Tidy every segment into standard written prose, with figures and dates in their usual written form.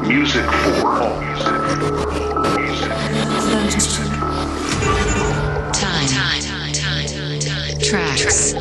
Music for Tracks.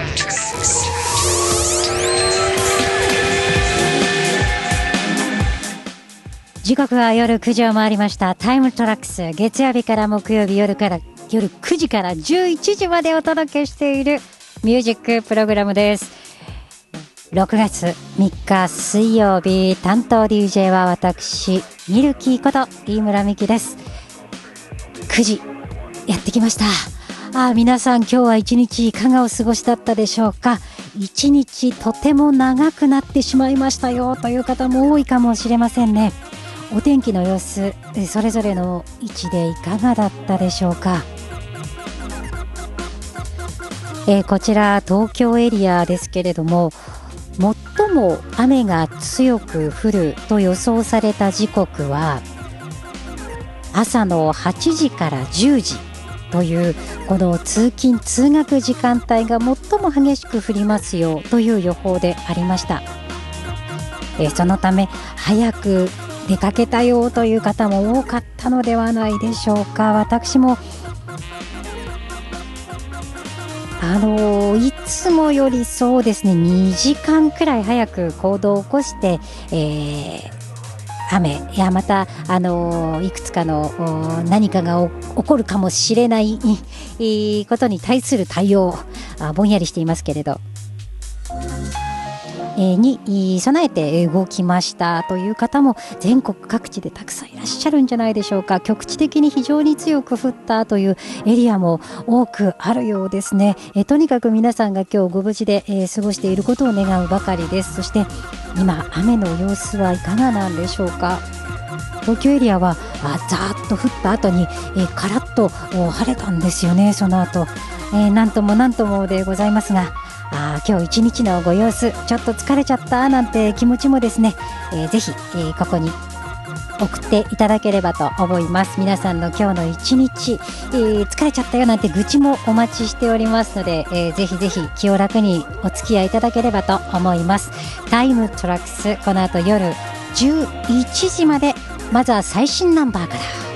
時刻は夜9時を回りました。タイムトラックス、月曜日から木曜日夜9時から11時までお届けしているミュージックプログラムです。6月3日水曜日、担当 DJ は私ミルキーこと飯村美希です。9時やってきました。皆さん今日は一日いかがお過ごしだったでしょうか。一日とても長くなってしまいましたよという方も多いかもしれませんね。お天気の様子、それぞれの位置でいかがだったでしょうか。こちら東京エリアですけれども、最も雨が強く降ると予想された時刻は朝の8時から10時という、この通勤通学時間帯が最も激しく降りますよという予報でありました。そのため早く出かけたよという方も多かったのではないでしょうか。私もいつもよりそうですね、2時間くらい早く行動を起こして、雨やまたいくつかの何かが起こるかもしれないことに対する対応、ぼんやりしていますけれど、に備えて動きましたという方も全国各地でたくさんいらっしゃるんじゃないでしょうか。局地的に非常に強く降ったというエリアも多くあるようですね。とにかく皆さんが今日ご無事で過ごしていることを願うばかりです。そして今雨の様子はいかがなんでしょうか。東京エリアはザーッと降った後にカラッと晴れたんですよね。その後なんともでございますが、今日一日のご様子、ちょっと疲れちゃったなんて気持ちもですね、ぜひ、ここに送っていただければと思います。皆さんの今日の一日、疲れちゃったよなんて愚痴もお待ちしておりますので、ぜひぜひ気を楽にお付き合いいただければと思います。タイムトラックス、この後夜11時まで、まずは最新ナンバーから。